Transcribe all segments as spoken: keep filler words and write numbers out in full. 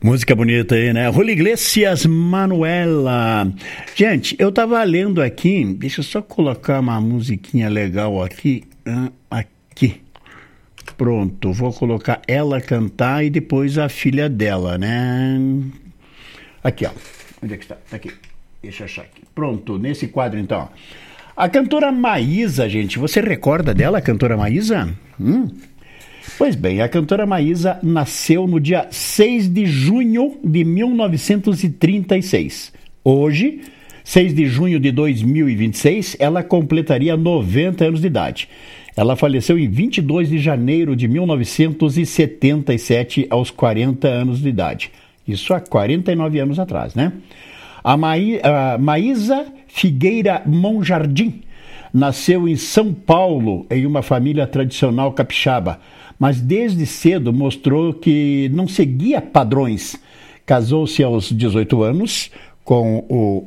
Música bonita aí, né? Julio Iglesias, Manuela. Gente, eu tava lendo aqui, deixa eu só colocar uma musiquinha legal aqui. Aqui. Pronto, vou colocar ela cantar e depois a filha dela, né? Aqui, ó. Onde é que está? Tá aqui. Deixa eu achar aqui. Pronto, nesse quadro então. A cantora Maísa, gente, você recorda dela, a cantora Maísa? Hum? Pois bem, a cantora Maísa nasceu no dia seis de junho de mil novecentos e trinta e seis. Hoje, seis de junho de dois mil e vinte e seis, ela completaria noventa anos de idade. Ela faleceu em vinte e dois de janeiro de mil novecentos e setenta e sete, aos quarenta anos de idade. Isso há quarenta e nove anos atrás, né? A, Maí, a Maísa Figueira Monjardim nasceu em São Paulo, em uma família tradicional capixaba, mas desde cedo mostrou que não seguia padrões. Casou-se aos dezoito anos com o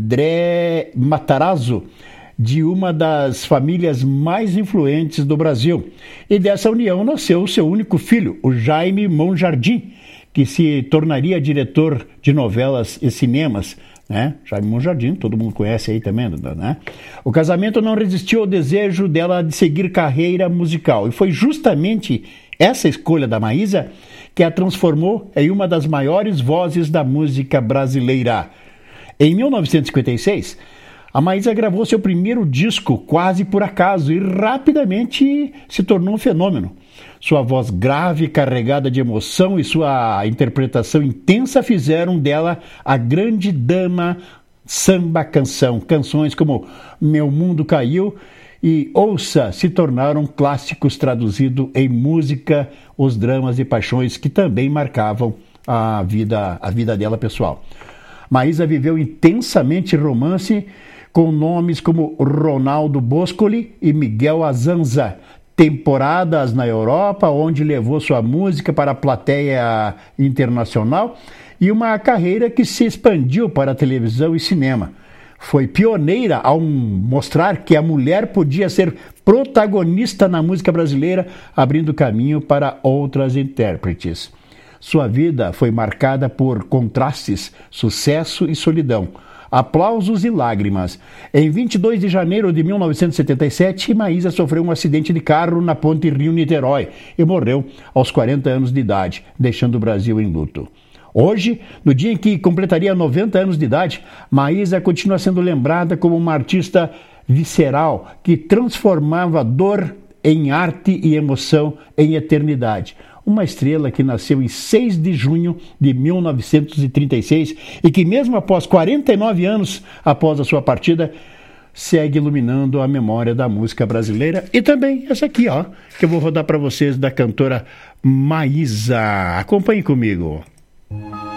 André Matarazzo, de uma das famílias mais influentes do Brasil. E dessa união nasceu o seu único filho, o Jaime Monjardim, que se tornaria diretor de novelas e cinemas, né? Jaime Monjardim, todo mundo conhece aí também, né? O casamento não resistiu ao desejo dela de seguir carreira musical, e foi justamente essa escolha da Maísa que a transformou em uma das maiores vozes da música brasileira. Em mil novecentos e cinquenta e seis, a Maísa gravou seu primeiro disco quase por acaso e rapidamente se tornou um fenômeno. Sua voz grave, carregada de emoção, e sua interpretação intensa fizeram dela a grande dama samba-canção. Canções como Meu Mundo Caiu e Ouça se tornaram clássicos traduzidos em música, os dramas e paixões que também marcavam a vida, a vida dela pessoal. Maísa viveu intensamente romance com nomes como Ronaldo Boscoli e Miguel Azanza, temporadas na Europa, onde levou sua música para a plateia internacional, e uma carreira que se expandiu para a televisão e cinema. Foi pioneira ao mostrar que a mulher podia ser protagonista na música brasileira, abrindo caminho para outras intérpretes. Sua vida foi marcada por contrastes, sucesso e solidão, aplausos e lágrimas. Em vinte e dois de janeiro de mil novecentos e setenta e sete, Maísa sofreu um acidente de carro na ponte Rio-Niterói e morreu aos quarenta anos de idade, deixando o Brasil em luto. Hoje, no dia em que completaria noventa anos de idade, Maísa continua sendo lembrada como uma artista visceral que transformava dor em arte e emoção em eternidade. Uma estrela que nasceu em seis de junho de mil novecentos e trinta e seis e que, mesmo após quarenta e nove anos após a sua partida, segue iluminando a memória da música brasileira. E também essa aqui, ó, que eu vou rodar para vocês, da cantora Maísa. Acompanhe comigo.